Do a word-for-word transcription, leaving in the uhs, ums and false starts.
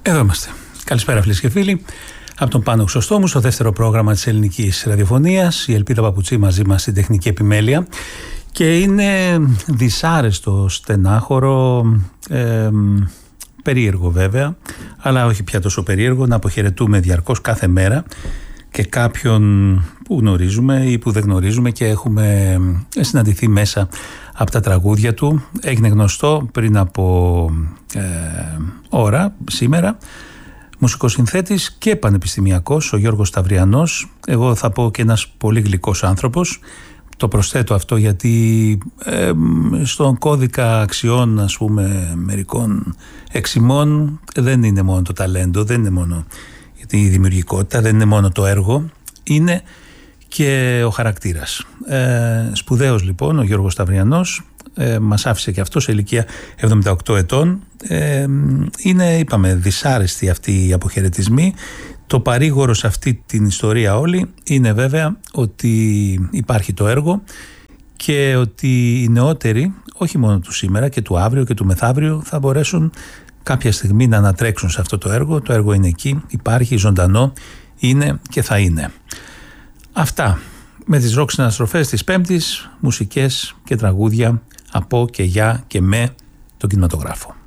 Εδώ είμαστε. Καλησπέρα φίλες και φίλοι. Από τον Πάνο Χρυσοστόμου στο δεύτερο πρόγραμμα της ελληνικής ραδιοφωνίας. Η Ελπίδα Παπουτσή μαζί μας στην τεχνική επιμέλεια. Και είναι δυσάρεστο, στενάχωρο, ε, περίεργο βέβαια, αλλά όχι πια τόσο περίεργο, να αποχαιρετούμε διαρκώς κάθε μέρα και κάποιον που γνωρίζουμε ή που δεν γνωρίζουμε και έχουμε συναντηθεί μέσα από τα τραγούδια του. Έγινε γνωστό πριν από ε, ώρα, σήμερα, μουσικοσυνθέτης και πανεπιστημιακός, ο Γιώργος Σταυριανός. Εγώ θα πω και ένας πολύ γλυκός άνθρωπος. Το προσθέτω αυτό γιατί ε, στον κώδικα αξιών, ας πούμε, μερικών εξημών δεν είναι μόνο το ταλέντο, δεν είναι μόνο η δημιουργικότητα, δεν είναι μόνο το έργο, είναι και ο χαρακτήρας. Ε, σπουδαίος λοιπόν ο Γιώργος Σταυριανός, ε, μας άφησε και αυτό σε ηλικία εβδομήντα οκτώ ετών. Ε, είναι, είπαμε, δυσάρεστοι αυτοί οι αποχαιρετισμοί. Το παρήγορο σε αυτή την ιστορία όλη είναι βέβαια ότι υπάρχει το έργο και ότι οι νεότεροι, όχι μόνο του σήμερα και του αύριο και του μεθαύριο, θα μπορέσουν κάποια στιγμή να ανατρέξουν σε αυτό το έργο. Το έργο είναι εκεί, υπάρχει, ζωντανό, είναι και θα είναι. Αυτά με τις ροκ συναστροφές της Πέμπτης, μουσικές και τραγούδια από και για και με τον κινηματογράφο.